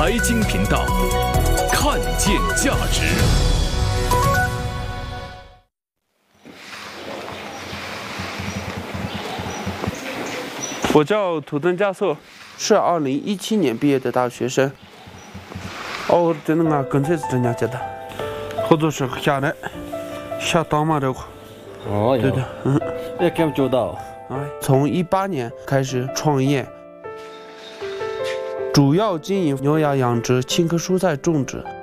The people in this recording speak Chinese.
财经频道，看见价值。 我叫土登加瑟，是2017年毕业的大学生。真的啊，跟才是真家接的，好多时候下当嘛这个。对的， 也感觉到。 从18年开始创业，主要经营牛羊养殖、青稞蔬菜种植。